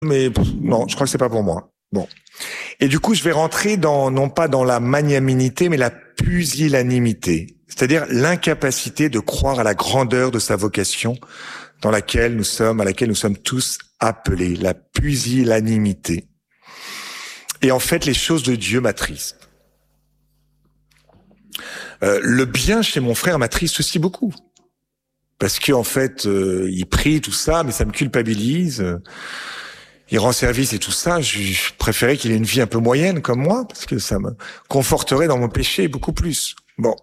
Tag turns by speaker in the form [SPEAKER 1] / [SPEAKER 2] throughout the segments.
[SPEAKER 1] mais non, je crois que c'est pas pour moi. Bon. Et du coup, je vais rentrer non pas dans la magnanimité, mais la pusillanimité, c'est-à-dire l'incapacité de croire à la grandeur de sa vocation à laquelle nous sommes tous appelés, la pusillanimité. Et en fait, les choses de Dieu m'attristent. Le bien chez mon frère m'attriste aussi beaucoup. Parce qu'en fait, il prie, tout ça, mais ça me culpabilise. Il rend service et tout ça. Je préférais qu'il ait une vie un peu moyenne comme moi, parce que ça me conforterait dans mon péché beaucoup plus. Bon.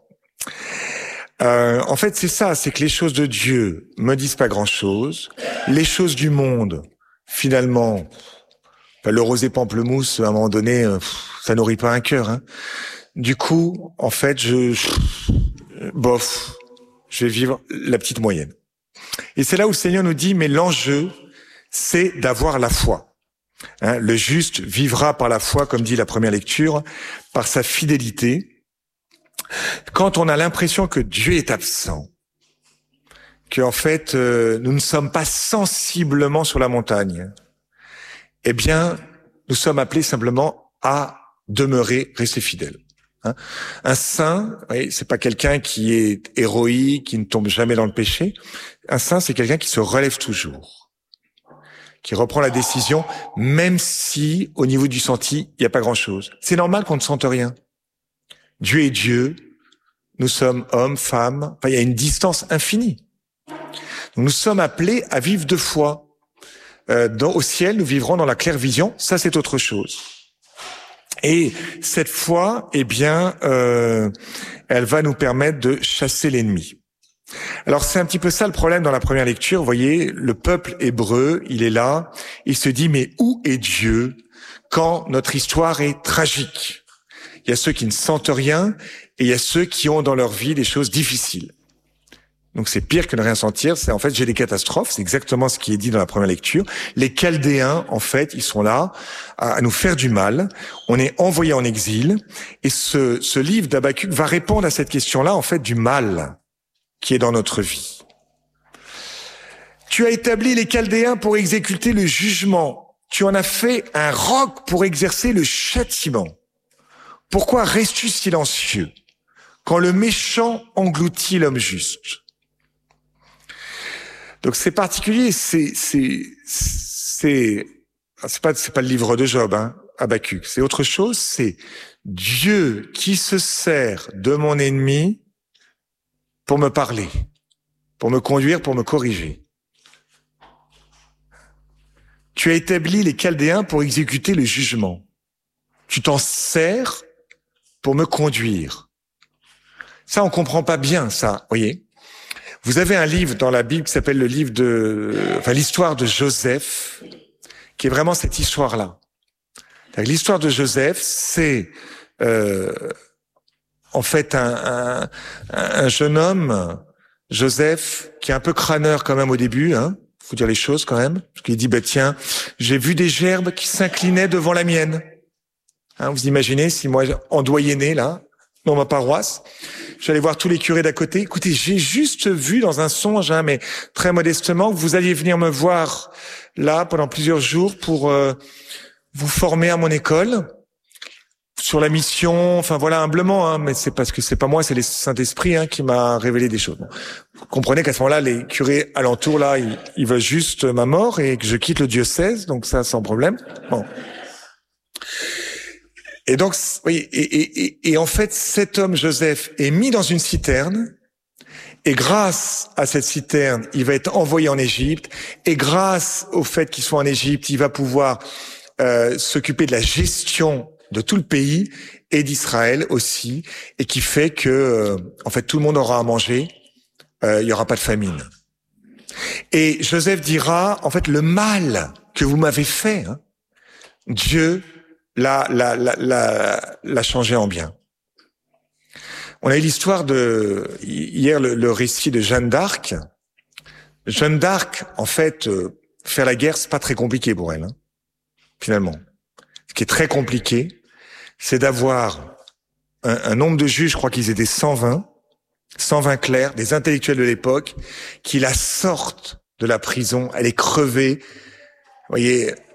[SPEAKER 1] En fait, c'est ça, c'est que les choses de Dieu me disent pas grand-chose. Les choses du monde, finalement, le rosé pamplemousse, à un moment donné, ça nourrit pas un cœur. Hein. Du coup, en fait, je vais vivre la petite moyenne. Et c'est là où le Seigneur nous dit, mais l'enjeu, c'est d'avoir la foi. Hein, le juste vivra par la foi, comme dit la première lecture, par sa fidélité. Quand on a l'impression que Dieu est absent, que en fait nous ne sommes pas sensiblement sur la montagne, eh bien, nous sommes appelés simplement à rester fidèles. Hein. Un saint, oui, c'est pas quelqu'un qui est héroïque, qui ne tombe jamais dans le péché. Un saint, c'est quelqu'un qui se relève toujours, qui reprend la décision, même si au niveau du senti, il n'y a pas grand-chose. C'est normal qu'on ne sente rien. Dieu est Dieu, nous sommes hommes, femmes, enfin, il y a une distance infinie. Donc, nous sommes appelés à vivre de foi. Au ciel, nous vivrons dans la claire vision, ça c'est autre chose. Et cette foi, eh bien, elle va nous permettre de chasser l'ennemi. Alors c'est un petit peu ça le problème dans la première lecture. Vous voyez, le peuple hébreu, il est là, il se dit mais où est Dieu quand notre histoire est tragique? Il y a ceux qui ne sentent rien et il y a ceux qui ont dans leur vie des choses difficiles. Donc c'est pire que ne rien sentir, c'est en fait j'ai des catastrophes, c'est exactement ce qui est dit dans la première lecture. Les Chaldéens, en fait, ils sont là à nous faire du mal, on est envoyé en exil, et ce livre d'Habakkuk va répondre à cette question-là, en fait, du mal qui est dans notre vie. Tu as établi les Chaldéens pour exécuter le jugement, tu en as fait un roc pour exercer le châtiment. Pourquoi restes-tu silencieux quand le méchant engloutit l'homme juste? Donc c'est particulier, c'est pas le livre de Job, hein, Habakkuk. C'est autre chose, c'est Dieu qui se sert de mon ennemi pour me parler, pour me conduire, pour me corriger. Tu as établi les Chaldéens pour exécuter le jugement. Tu t'en sers pour me conduire. Ça, on comprend pas bien, ça, voyez. Vous avez un livre dans la Bible qui s'appelle l'histoire de Joseph, qui est vraiment cette histoire-là. L'histoire de Joseph, c'est en fait un jeune homme, Joseph, qui est un peu crâneur quand même au début, hein, faut dire les choses quand même, parce qu'il dit tiens, j'ai vu des gerbes qui s'inclinaient devant la mienne. Hein, vous imaginez si moi en doyenné là, dans ma paroisse, j'allais voir tous les curés d'à côté. Écoutez, j'ai juste vu dans un songe, hein, mais très modestement, que vous alliez venir me voir là pendant plusieurs jours pour vous former à mon école sur la mission. Enfin voilà, humblement, hein, mais c'est parce que c'est pas moi, c'est le Saint-Esprit hein, qui m'a révélé des choses. Bon. Vous comprenez qu'à ce moment-là, les curés alentours là, ils veulent juste ma mort et que je quitte le diocèse, donc ça sans problème. Bon. Et donc, oui, et en fait, cet homme, Joseph, est mis dans une citerne, et grâce à cette citerne, il va être envoyé en Égypte, et grâce au fait qu'il soit en Égypte, il va pouvoir s'occuper de la gestion de tout le pays, et d'Israël aussi, et qui fait que, en fait, tout le monde aura à manger, il y aura pas de famine. Et Joseph dira, en fait, le mal que vous m'avez fait, hein, Dieu l'a changé en bien. On a eu l'histoire hier le récit de Jeanne d'Arc. Jeanne d'Arc, en fait, faire la guerre, c'est pas très compliqué pour elle, hein, finalement. Ce qui est très compliqué, c'est d'avoir un nombre de juges, je crois qu'ils étaient 120 clercs, des intellectuels de l'époque, qui la sortent de la prison. Elle est crevée. Vous voyez,